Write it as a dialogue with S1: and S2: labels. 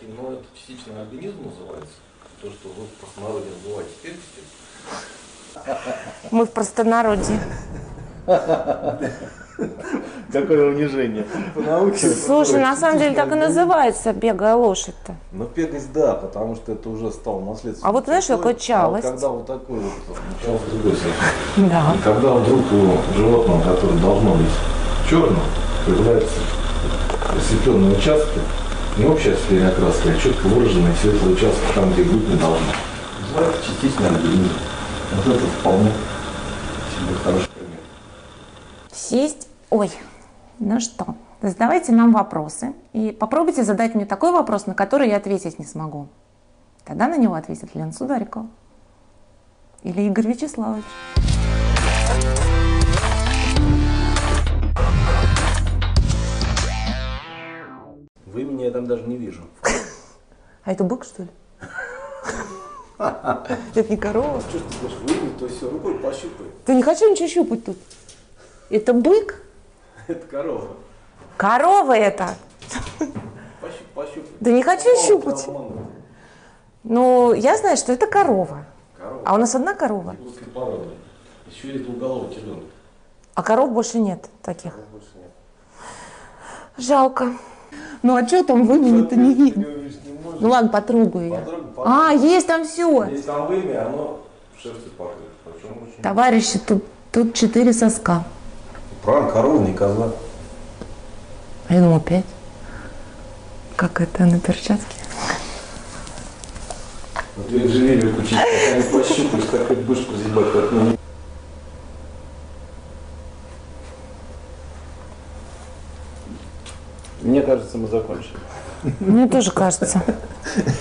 S1: Но это частичный организм называется. То, что вы в простонародье называете перстью.
S2: Мы в простонародье.
S3: Какое унижение.
S2: Слушай, на самом деле так и называется бегая лошадь-то.
S1: Ну, бегать, да, потому что это уже стало наследством.
S2: А вот знаешь, что такое чалость?
S1: Когда вот такой вот начало с другой стороны.
S2: Да.
S1: И когда вдруг у животного, которое должно быть черным, появляются осветленные участки, не общая осветление окраски, а четко выраженные светлые участки там, где быть не должно. Называется частичный организм. Вот это вполне себе хороший пример.
S2: Сесть. Ой, ну что, задавайте нам вопросы. И попробуйте задать мне такой вопрос, на который я ответить не смогу. Тогда на него ответит Лена Сударикова. Или Игорь Вячеславович.
S1: Вы меня я там даже не вижу.
S2: А это бык, что ли? Это не корова.
S1: Что ж ты скажешь, вы, то все, рукой пощупай.
S2: Да не хочу ничего щупать тут. Это бык?
S1: Это корова.
S2: Корова это.
S1: Пощупай.
S2: Да не хочу щупать. Ну, я знаю, что это корова.
S1: Корова.
S2: А у нас одна корова.
S1: Русской породы. Еще есть двуголовый теленок.
S2: А коров больше нет таких.
S1: Больше нет.
S2: Жалко. Ну а что там вымя-то не видно? Ну ладно, потрогаю я. А, есть там все.
S1: Есть там вымя, оно шерстью покрыто. Причем очень...
S2: Товарищи, тут 4 соска.
S1: Правильно, корова, не коза.
S2: А я думал 5. Как это на перчатке?
S1: Вот ты инженерию учить, пока не пощупаешь, как ты будешь прозябать, как ну, Мне кажется, мы закончили.
S2: Мне тоже кажется.